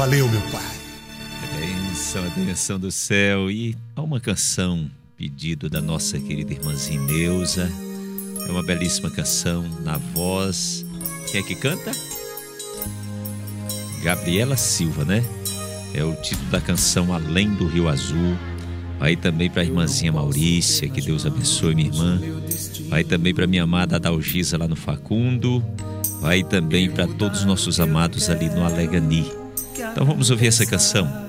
Valeu, meu pai. A benção do céu. E há uma canção, pedido da nossa querida irmãzinha Neuza. É uma belíssima canção na voz. Quem é que canta? Gabriela Silva, né? É o título da canção Além do Rio Azul. Vai também para a irmãzinha Maurícia, que Deus abençoe, minha irmã. Vai também para minha amada Adalgisa lá no Facundo. Vai também para todos os nossos amados ali no Alegani. Então vamos ouvir essa canção.